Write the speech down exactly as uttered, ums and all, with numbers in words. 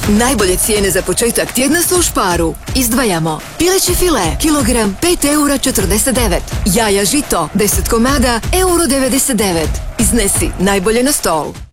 Najbolje cijene za početak tjedna su u Sparu. Izdvajamo pileći file, kilogram pet eura četrdeset devet. Jaja žito, deset komada, euro devedeset devet. Iznesi najbolje na stol.